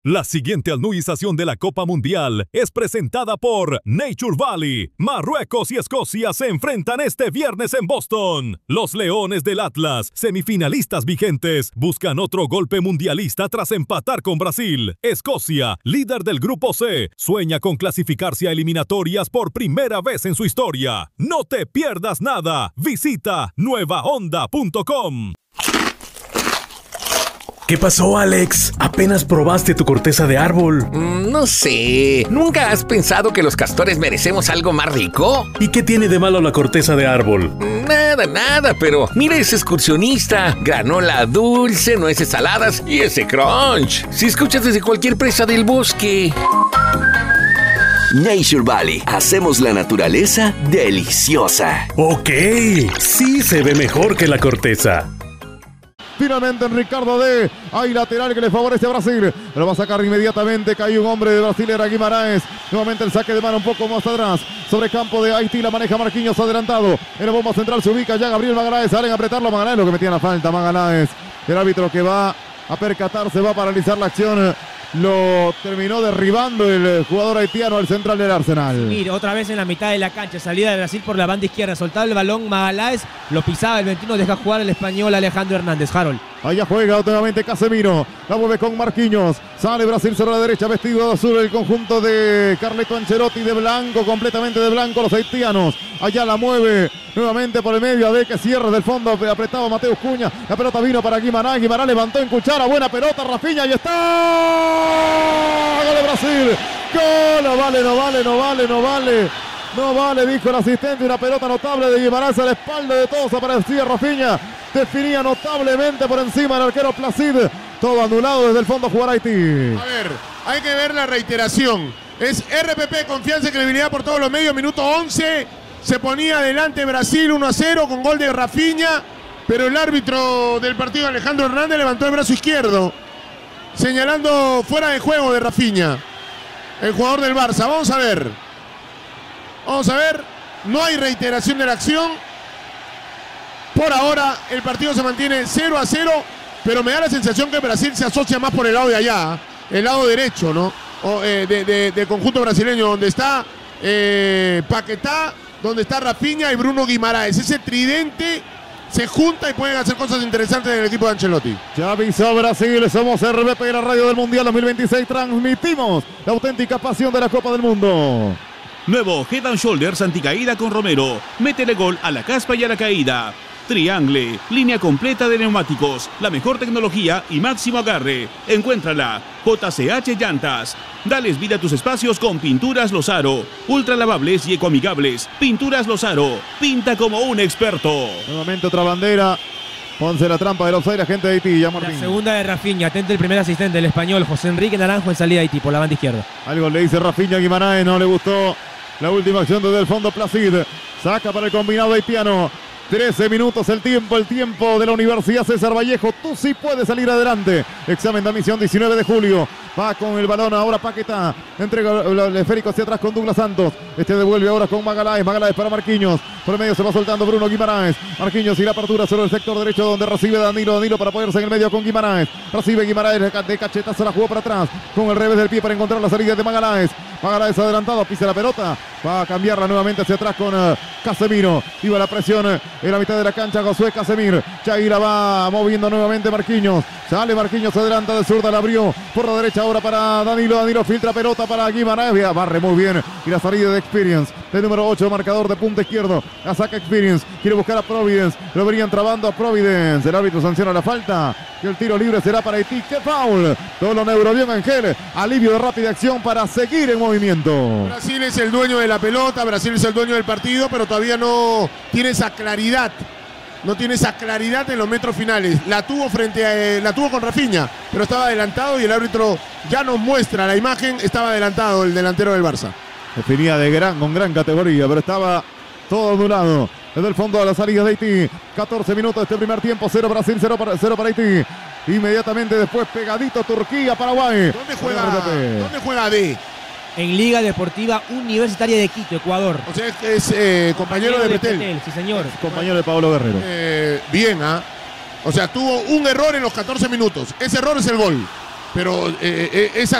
La siguiente anuización de la Copa Mundial es presentada por Nature Valley. Marruecos y Escocia se enfrentan este viernes en Boston. Los Leones del Atlas, semifinalistas vigentes, buscan otro golpe mundialista tras empatar con Brasil. Escocia, líder del Grupo C, sueña con clasificarse a eliminatorias por primera vez en su historia. No te pierdas nada. Visita nuevahonda.com. ¿Qué pasó, Alex? ¿Apenas probaste tu corteza de árbol? No sé. ¿Nunca has pensado que los castores merecemos algo más rico? ¿Y qué tiene de malo la corteza de árbol? Nada, pero mira ese excursionista. Granola dulce, nueces saladas y ese crunch. Si escuchas desde cualquier presa del bosque. Nature Valley. Hacemos la naturaleza deliciosa. Ok, sí se ve mejor que la corteza. Finalmente en Ricardo D. Hay lateral que le favorece a Brasil. Lo va a sacar inmediatamente. Cae un hombre de Brasil, era Guimarães. Nuevamente el saque de mano un poco más atrás. Sobre campo de Haití la maneja Marquinhos adelantado. En la bomba central se ubica ya Gabriel Magalhães. Salen a apretarlo. Magalhães, lo que metía la falta. Magalhães. El árbitro que va a percatarse, va a paralizar la acción. Lo terminó derribando el jugador haitiano al central del Arsenal. Mira, otra vez en la mitad de la cancha, salida de Brasil por la banda izquierda, soltaba el balón Magalhães, lo pisaba el 21, deja jugar el español Alejandro Hernández. Harold. Allá juega nuevamente Casemiro, la mueve con Marquinhos, sale Brasil sobre la derecha, vestido de azul el conjunto de Carleto Ancelotti, de blanco, completamente de blanco los haitianos. Allá la mueve nuevamente por el medio, a ver que cierre del fondo, apretado Mateus Cunha, la pelota vino para Guimarães, Guimarães levantó en cuchara, buena pelota, Rafinha, y está. ¡Gol de Brasil! ¡Gol! No vale, dijo el asistente, una pelota notable de Guimarães a la espalda de todos, aparecía Rafinha, definía notablemente por encima del arquero Placid, todo anulado desde el fondo jugar Haití. A ver, hay que ver la reiteración, es RPP, confianza y credibilidad por todos los medios, minuto 11, se ponía adelante Brasil 1-0 con gol de Rafinha, pero el árbitro del partido Alejandro Hernández levantó el brazo izquierdo, señalando fuera de juego de Rafinha, el jugador del Barça. Vamos a ver, no hay reiteración de la acción. Por ahora el partido se mantiene 0-0, pero me da la sensación que Brasil se asocia más por el lado de allá, el lado derecho, ¿no? Del conjunto brasileño, donde está Paquetá, donde está Rafinha y Bruno Guimarães. Ese tridente se junta y pueden hacer cosas interesantes en el equipo de Ancelotti. Ya avisó Brasil, somos RBP, la radio del Mundial 2026, transmitimos la auténtica pasión de la Copa del Mundo. Nuevo Head and Shoulders anticaída con Romero. Métele gol a la caspa y a la caída. Triangle, línea completa de neumáticos, la mejor tecnología y máximo agarre. Encuéntrala. JCH Llantas. Dales vida a tus espacios con Pinturas Lozaro. Ultra lavables y ecoamigables. Pinturas Lozaro. Pinta como un experto. Nuevamente otra bandera. Ponce la trampa de los aires, gente de Haití. Ya La segunda de Rafinha, atento el primer asistente, el español José Enrique Naranjo en salida de Haití por la banda izquierda. Algo le dice Rafinha a Guimarães, no le gustó la última acción desde el fondo Placid. Saca para el combinado haitiano. 13 minutos el tiempo de la Universidad César Vallejo. Tú sí puedes salir adelante. Examen de admisión 19 de julio. Va con el balón ahora Paquetá. Entrega el esférico hacia atrás con Douglas Santos. Este devuelve ahora con Magalhães. Magalhães para Marquinhos. Por el medio se va soltando Bruno Guimarães. Marquinhos y la apertura sobre el sector derecho donde recibe Danilo. Danilo para ponerse en el medio con Guimarães. Recibe Guimarães de cachetazo, la jugó para atrás. Con el revés del pie para encontrar la salida de Magalhães. Magalhães adelantado, pisa la pelota. Va a cambiarla nuevamente hacia atrás con Casemiro. Iba la presión en la mitad de la cancha Josué Casemiro. Chaira va moviendo nuevamente Marquinhos. Sale Marquinhos, adelanta de zurda, la abrió por la derecha ahora para Danilo. Danilo filtra pelota para Guimarães. Barre muy bien. Y la salida de Experience. El número 8, marcador de punta izquierdo. La saca Experience. Quiere buscar a Providence. Lo venían trabando a Providence. El árbitro sanciona la falta. Y el tiro libre será para Haití. ¡Qué foul! Todo lo neurobión Ángel. Alivio de rápida acción para seguir en movimiento. Brasil es el dueño de la pelota. Brasil es el dueño del partido, pero todavía no tiene esa claridad. No tiene esa claridad en los metros finales. La tuvo con Rafinha, pero estaba adelantado y el árbitro ya nos muestra la imagen. Estaba adelantado el delantero del Barça. Definía con gran categoría, pero estaba todo anulado. Desde el fondo a las salidas de Haití. 14 minutos de este primer tiempo. 0 Brasil, 0 para Haití. Inmediatamente después pegadito Turquía, Paraguay. ¿Dónde juega D? En Liga Deportiva Universitaria de Quito, Ecuador. O sea, es compañero de Pretel. Sí, señor. Compañero de Pablo Guerrero. Bien, ¿ah? O sea, tuvo un error en los 14 minutos. Ese error es el gol. pero esa